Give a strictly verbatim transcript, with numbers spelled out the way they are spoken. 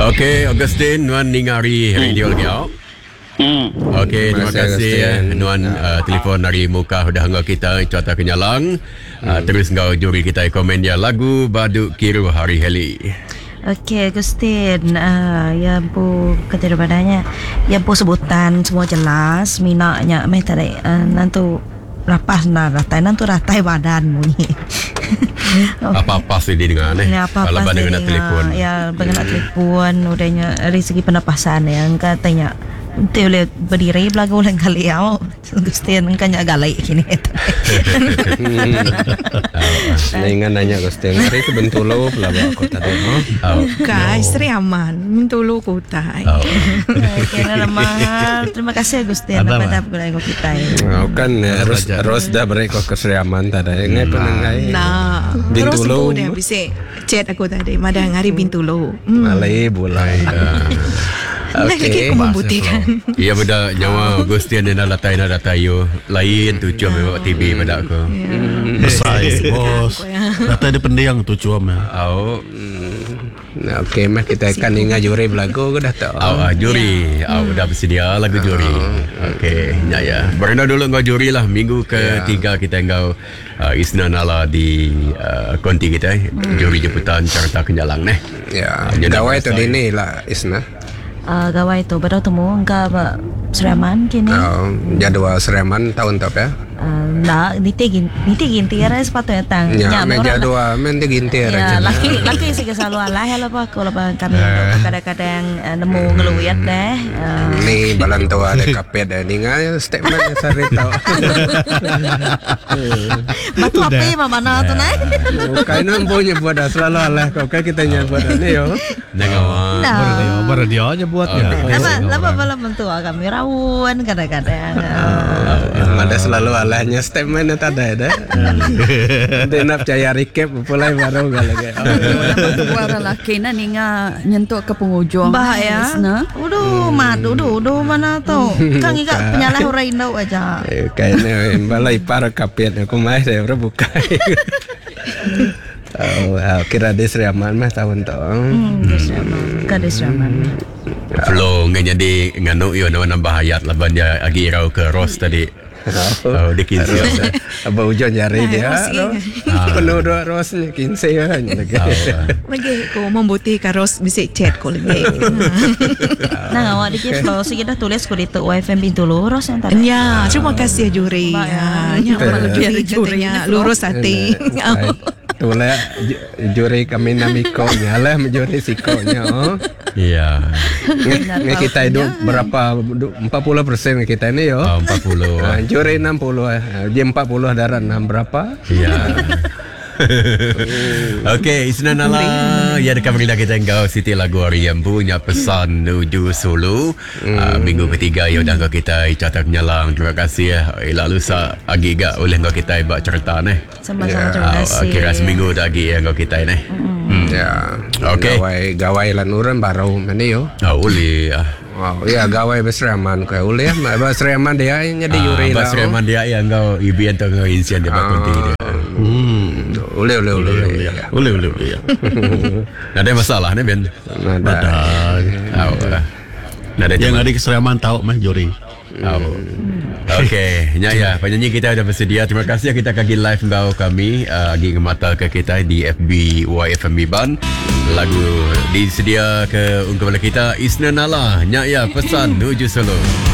Okey, Augustin, Nuan Ningari radio lagi awak. Hmm. Okey, terima kasih Nuan uh, telefon dari muka dah ngau kita cuaca kenyalang. Uh, terus ngau juri kita komen dia lagu Baduk Kiru Hari Heli. Okey, Agustin, uh, yang pu kata daripadanya, yang pu sebutan semua jelas, minaknya meh tadi uh, nantu rapas na ratai nantu ratai badanmu ni. Apa-apa sih dia dengar ni? Apa-apa sih dengan telefon. Ya, dengan telefon udahnya dari segi penapasan yang katanya Nanti boleh berdiri belagu lain kali ya. Agustin kan galai kini. Ingat nanya Agustin, hari itu Bintulu pelabak kota demo. Guys, Sri Aman, Bintulu kota. Terima kasih Agustin pada pengguna kita. Kan Ros Ros dah bereko ke Sri Aman tadi. Ngai penengai. Nah, Bintulu. Ros dia bisa chat aku tadi. Madang hari Bintulu. Malai bulai. Okey, aku membuktikan. Iya benda nyawa Agustin dia nak latai nak datai yo. Lain tu cuma bawa T V pada aku. Besar bos. Datai dia pendiang tu cuma. Oh. Okey, mah kita akan ingat juri belagu ke dah tahu. Oh, juri. Oh, dah bersedia lagu juri. Okey, ya ya. Berenda dulu ngau juri lah minggu ketiga kita ngau uh, Isna Nala di uh, konti kita juri jemputan Carta Kenyalang neh. Ya. Gawai tu dini lah Isna. Uh, gawai tu baru temu enggak Seraman kini. Oh, jadwal Seraman tahun top ya. Uh, nak niti gin niti gintir sepatutnya tang. Ya, meja dua menti gintir ya, aja. laki laki sih selalu alah ya apa kalau kami kadang-kadang uh, nemu ngeluyat deh. Uh, Ni balan tua ada kapet ada ningal statement sari tahu. Batu api mana tu nai? Kaina punya buat selalu alah kau kan kita nyebut ni yo. Nengawan. Baru dia aja buatnya. Lama lama malam mentua kami rawan kadang-kadang. Ada selalu alahnya statement itu ada ada. Dia nak percaya recap mulai baru galak. Suara laki na ninga nyentuh ke penghujung. Bah ya. Udah madu, udah udah mana tu? Kang ikat penyalah orang Indo aja. Kayaknya balai para kapit aku mai saya buka. Oh, kira Desri Aman mah tahun tu. Hmm, Desri Aman. Ka Desri Aman. Flow ngan jadi nganu yo nambah hayat laban dia agi rau ke Ros tadi. Oh, dia kinsi. Apa hujan jari dia. Penuh dua Ros ni kinsi kan. Lagi aku membuktikan Ros bisa chat ko lagi. Nah, awak dikit flow sih kita tulis ko dito Y F M Bintulu Ros yang tadi. Ya, terima kasih juri. Ya, orang juri jurinya lurus hati. Itulah juri kami namiko nya lah menjuri sikonya. Oh. Iya. Nge kita hidup berapa empat puluh persen kita ini yo. Oh, empat puluh. Nah, juri enam puluh. Dia empat puluh darah enam berapa? Iya. Okey, Isna Nala ya dekat berita kita engkau Siti lagu hari yang punya pesan menuju Solo. hmm. uh, minggu ketiga ya dah kita Carta Kenyalang. Terima kasih ya lalu sa agi gak oleh engkau kita buat cerita ni. Sama-sama terima kasih. Uh, kira seminggu lagi ya engkau kita ni. Hmm. Ya. Okey. Gawai gawai lanuran baru mana yo. Oh, boleh. Wow, ya gawai Basriaman kau boleh. Basriaman dia jadi juri lah. Basriaman dia yang engkau ibu yang engkau insian dia berkonti dia. Hmm. Boleh boleh boleh boleh boleh boleh boleh. Ada masalah ni Ben? Ada. Ada. Yang ada keseraman tahu mah juri. Oh. Okey, ya ya, penyanyi kita sudah bersedia. Terima kasih kita kaki live engkau kami uh, lagi ngemata ke kita di F B Y F M Ban. Lagu disedia ke ungkapan kita Isna Nala. Ya ya, pesan menuju Solo.